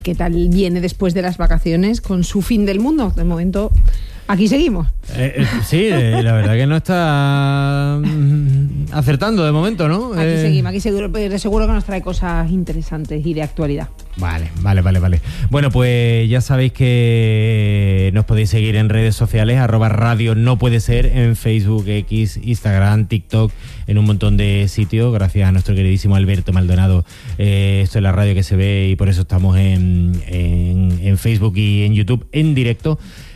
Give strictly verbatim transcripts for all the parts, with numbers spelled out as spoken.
¿Qué tal viene después de las vacaciones con su fin del mundo? De momento, aquí seguimos. Eh, eh, sí, eh, la verdad que no está mm, acertando de momento, ¿no? Aquí Eh... seguimos, aquí seguro, de seguro que nos trae cosas interesantes y de actualidad. Vale, vale, vale, vale. Bueno, pues ya sabéis que nos podéis seguir en redes sociales, arroba radio no puede ser, en Facebook, X, Instagram, TikTok, en un montón de sitios, gracias a nuestro queridísimo Alberto Maldonado. Eh, esto es la radio que se ve y por eso estamos en, en, en Facebook y en YouTube en directo.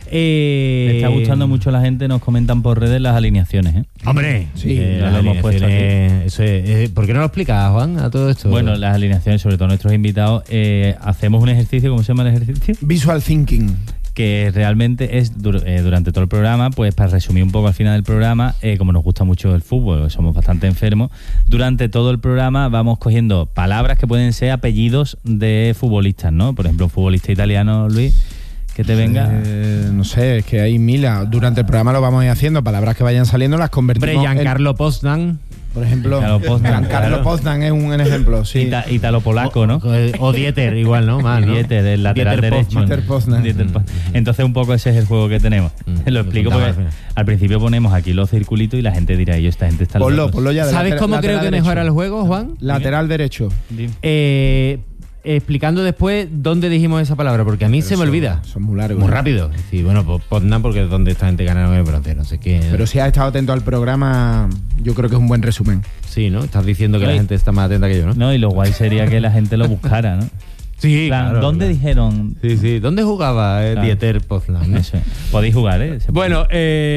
Eh, Me está gustando mucho la gente, nos comentan por redes las alineaciones, ¿eh? Hombre, sí, eh, las lo hemos puesto aquí. Eso es, eh, ¿por qué no lo explicas, Juan, a todo esto? Bueno, las alineaciones, sobre todo nuestros invitados, eh, hacemos un ejercicio, ¿cómo se llama el ejercicio? Visual thinking. Que realmente es dur- eh, durante todo el programa, pues para resumir un poco al final del programa, eh, como nos gusta mucho el fútbol, somos bastante enfermos, durante todo el programa vamos cogiendo palabras que pueden ser apellidos de futbolistas, ¿no? Por ejemplo, un futbolista italiano, Luis, que te venga. Eh, no sé, es que hay miles. Durante el programa lo vamos a ir haciendo, palabras que vayan saliendo las convertimos. Hombre, Giancarlo en... Poznan. Por ejemplo, Giancarlo Giancarlo Poznan es un ejemplo, sí. Ita- Italo-polaco, ¿no? O, o Dieter, igual, ¿no? Más, ¿no? Dieter, el lateral Dieter derecho. Dieter Poznan. Dieter Poznan. Entonces, un poco ese es el juego que tenemos. Mm. Lo explico Lo porque contaba, al principio ponemos aquí los circulitos y la gente dirá, yo, esta gente está Ponlo, loca. ponlo ya. de ¿Sabes lateral- cómo creo lateral que derecho. mejora el juego, Juan? Lateral derecho. Dime. Eh, explicando después dónde dijimos esa palabra, porque a mí Pero se me son- olvida. Son muy largos. Muy rápido. Sí, bueno, pues Poznan porque es donde esta gente gana el bronce, no sé qué. Pero si has estado atento al programa, yo creo que es un buen resumen. Sí, ¿no? Estás diciendo que Oye. la gente está más atenta que yo, ¿no? No, y lo guay sería que la gente lo buscara, ¿no? Sí, En plan, claro, ¿dónde claro. dijeron? Sí, sí. ¿Dónde jugaba eh, Claro. Dieter Poznan? ¿no? Eso. Podéis jugar, ¿eh? Se puede. Bueno,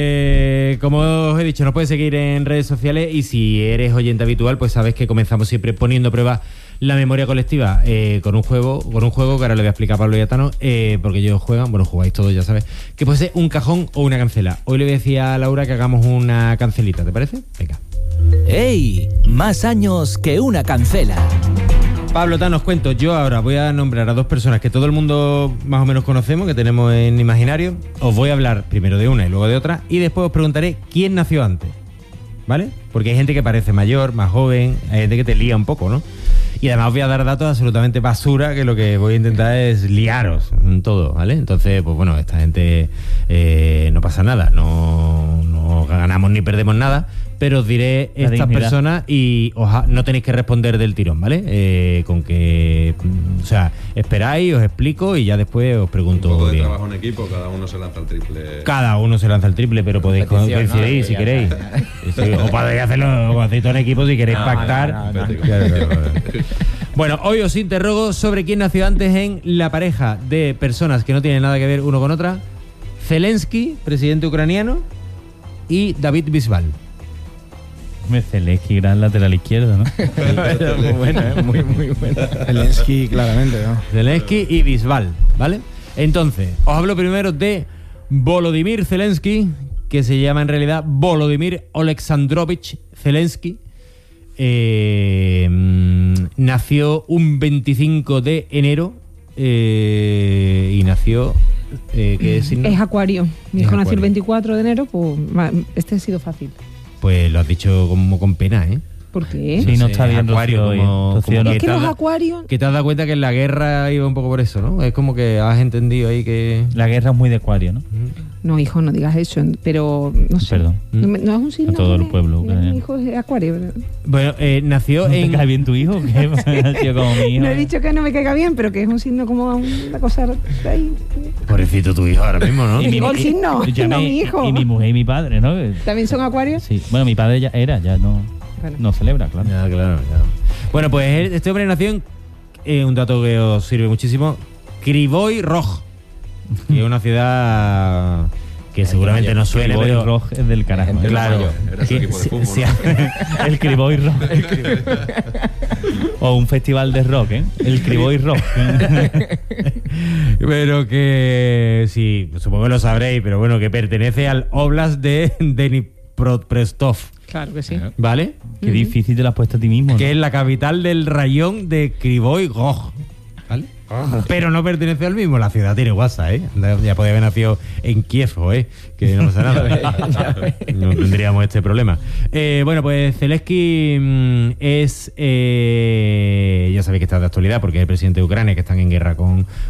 eh, como os he dicho, nos puedes seguir en redes sociales y si eres oyente habitual, pues sabes que comenzamos siempre poniendo a prueba la memoria colectiva eh, con un juego, con un juego que ahora le voy a explicar a Pablo y a Tano, eh, porque ellos juegan, bueno, jugáis todos, ya sabes, que puede ser un cajón o una cancela. Hoy le voy a decir a Laura que hagamos una cancelita, ¿te parece? Venga. ¡Ey! Más años que una cancela. Pablo, Tano, os cuento, yo ahora voy a nombrar a dos personas que todo el mundo más o menos conocemos, que tenemos en imaginario. Os voy a hablar primero de una y luego de otra, y después os preguntaré quién nació antes, ¿vale? Porque hay gente que parece mayor, más joven, hay gente que te lía un poco, ¿no? Y además os voy a dar datos absolutamente basura, que lo que voy a intentar es liaros en todo, ¿vale? Entonces, pues bueno, esta gente eh, no pasa nada, no, no ganamos ni perdemos nada, pero os diré La estas dignidad. personas y os ha- no tenéis que responder del tirón, ¿vale? Eh, con que, mm, o sea, esperáis, os explico y ya después os Un pregunto poco de bien. trabajo en equipo, cada uno se lanza el triple. Cada uno se lanza el triple, pero podéis Competición, coincidir ¿no? si Ya queréis. está, Sí, o podéis hacerlo, o hacéis todo en equipo si queréis No, pactar. no, no, no. Claro, claro, claro. Bueno, hoy os interrogo sobre quién nació antes en la pareja de personas que no tienen nada que ver uno con otra. Zelensky, presidente ucraniano, y David Bisbal. Zelensky, gran lateral izquierdo, ¿no? Muy bueno, ¿eh? Muy, muy bueno. Zelensky, claramente, ¿no? Zelensky y Bisbal, ¿vale? Entonces, os hablo primero de Volodymyr Zelensky, que se llama en realidad Volodymyr Oleksandrovich Zelensky. Eh, mm, nació un veinticinco de enero eh, y nació... Eh, ¿qué signo? Es Acuario. Mi Es hijo nació Acuario. el veinticuatro de enero, pues va, este ha sido fácil. Pues lo has dicho como con pena, ¿eh? ¿Por qué? Sí, no sé, está bien, Acuario, Rocío, hoy. como- Rocío, como no. Es que que te los has- acuarios... Que te has dado cuenta que en la guerra iba un poco por eso, ¿no? Es como que has entendido ahí que... La guerra es muy de Acuario, ¿no? No, hijo, no digas eso, pero no sé. Perdón. No, me- no es un signo. A todo el que- pueblo mira, ucraniano. Mi hijo es Acuario. Bueno, eh, nació ¿No te en... cae bien tu hijo? ¿Qué? Tío, como mi hijo. No he dicho que no me caiga bien, pero que es un signo como una cosa ahí. Pobrecito tu hijo ahora mismo, ¿no? Y Digo el signo, y- no mi- mi hijo. Y mi mujer y mi padre, ¿no? ¿También son Acuarios? Sí. Bueno, mi padre ya era, ya no, Bueno. no celebra, claro. Ya, claro, ya. Bueno, pues él- este hombre nació en... eh, un dato que os sirve muchísimo. Krivoy Rog, que es una ciudad que seguramente no suene, Krivoy pero... Rog es del carajo. Gente ¿eh? Claro. mayor. Era su que- equipo de si- fútbol, si- ¿no? El Krivoy Rock. O un festival de rock, ¿eh? El Krivoy Rock. Pero que sí, supongo que lo sabréis, pero bueno, que pertenece al Oblast de Dnipropetrovsk, Claro que sí. ¿vale? Qué difícil te lo has puesto a ti mismo, ¿no? Que es la capital del rayón de Krivoy Rog, ¿vale? Pero no pertenece al mismo. La ciudad tiene WhatsApp, ¿eh? Ya podía haber nacido en Kiev, ¿eh? Que no pasa nada. No tendríamos este problema. Eh, bueno, pues Zelensky mm, es... Eh, ya sabéis que está de actualidad porque es el presidente de Ucrania, que están en guerra con,